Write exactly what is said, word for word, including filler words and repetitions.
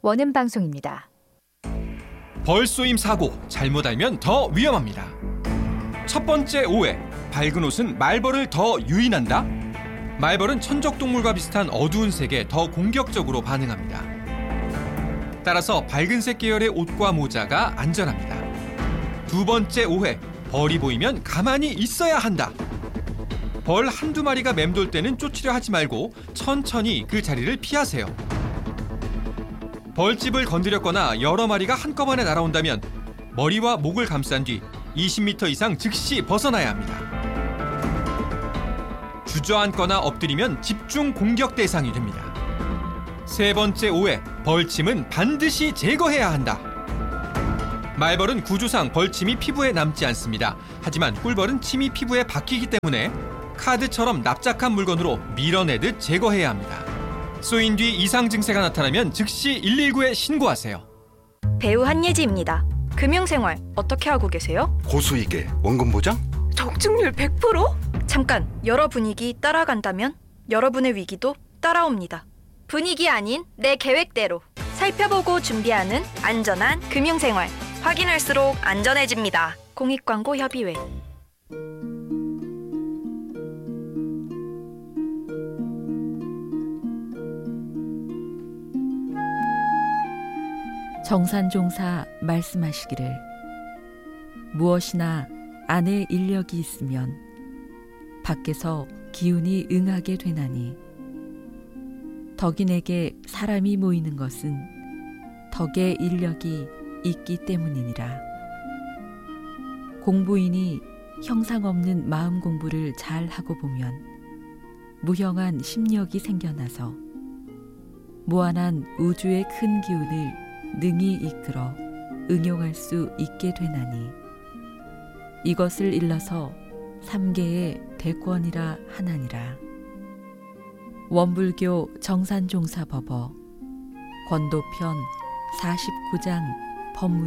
원음 방송입니다. 벌쏘임 사고, 잘못 알면 더 위험합니다. 첫 번째 오해, 밝은 옷은 말벌을 더 유인한다? 말벌은 천적동물과 비슷한 어두운 색에 더 공격적으로 반응합니다. 따라서 밝은색 계열의 옷과 모자가 안전합니다. 두 번째 오해, 벌이 보이면 가만히 있어야 한다. 벌 한두 마리가 맴돌 때는 쫓으려 하지 말고 천천히 그 자리를 피하세요. 벌집을 건드렸거나 여러 마리가 한꺼번에 날아온다면 머리와 목을 감싼 뒤 이십 미터 이상 즉시 벗어나야 합니다. 주저앉거나 엎드리면 집중 공격 대상이 됩니다. 세 번째 오해, 벌침은 반드시 제거해야 한다. 말벌은 구조상 벌침이 피부에 남지 않습니다. 하지만 꿀벌은 침이 피부에 박히기 때문에 카드처럼 납작한 물건으로 밀어내듯 제거해야 합니다. 쏘인 뒤 이상 증세가 나타나면 즉시 일일구에 신고하세요. 배우 한예지입니다. 금융생활 어떻게 하고 계세요? 고수익에 원금 보장? 적중률 백 퍼센트? 잠깐, 여러 분위기 따라간다면 여러분의 위기도 따라옵니다. 분위기 아닌 내 계획대로 살펴보고 준비하는 안전한 금융생활. 확인할수록 안전해집니다. 공익광고협의회. 정산종사 말씀하시기를 무엇이나 안에 인력이 있으면 밖에서 기운이 응하게 되나니 덕인에게 사람이 모이는 것은 덕의 인력이 있기 때문이니라. 공부인이 형상 없는 마음 공부를 잘 하고 보면 무형한 심력이 생겨나서 무한한 우주의 큰 기운을 능히 이끌어 응용할 수 있게 되나니 이것을 일러서 삼계의 대권이라 하나니라. 원불교 정산종사법어 권도편 사십구 장 법문